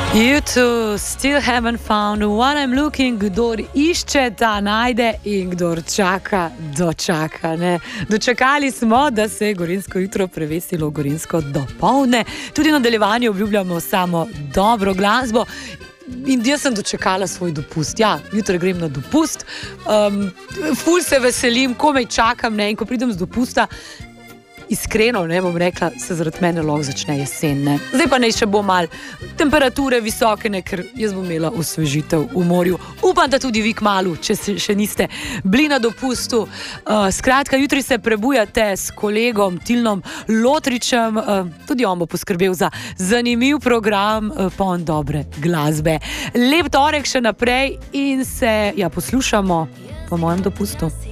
You two still haven't found what I'm looking. Kdor išče, ta najde in kdor čaka, dočaka. Ne? Dočakali smo, da se je gorenjsko jutro prevesilo v gorenjsko dopoldne. Tudi v nadaljevanju obljubljamo samo dobro glasbo. In jaz sem dočakala svoj dopust. Ja, jutro grem na dopust. Ful se veselim, komaj čakam, ne? In ko pridem z dopusta, iskreno, ne bom rekla, se zaradi mene lahko začne jesen. Ne? Zdaj pa naj še bo malo temperature visoke, ne, ker jaz bom imela osvežitev v morju. Upam, da tudi vi kmalu, če še niste bili na dopustu. Skratka, jutri se prebujate s kolegom Tilnom Lotričem. Tudi on bo poskrbel za zanimiv program, poln dobre glasbe. Lep torek še naprej in se poslušamo po mojem dopustu.